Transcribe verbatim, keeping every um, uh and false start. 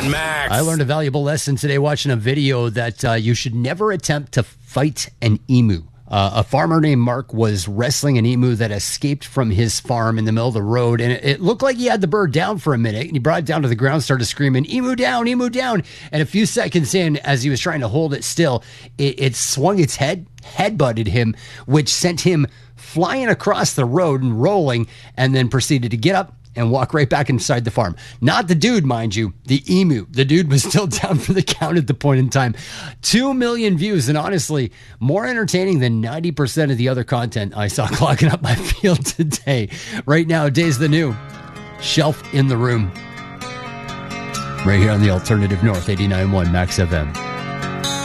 on Max. I learned a valuable lesson today watching a video that uh, you should never attempt to fight an emu. Uh, a farmer named Mark was wrestling an emu that escaped from his farm in the middle of the road, and it, it looked like he had the bird down for a minute, and he brought it down to the ground, started screaming, "Emu down, emu down!" And a few seconds in, as he was trying to hold it still, it, it swung its head, headbutted him, which sent him flying across the road and rolling, and then proceeded to get up and walk right back inside the farm. Not the dude, mind you, the emu. The dude was still down for the count at the point in time. Two million views, and honestly, more entertaining than ninety percent of the other content I saw clogging up my field today. Right now, Days the New, Shelf in the Room. Right here on the Alternative North, eighty-nine point one Max F M.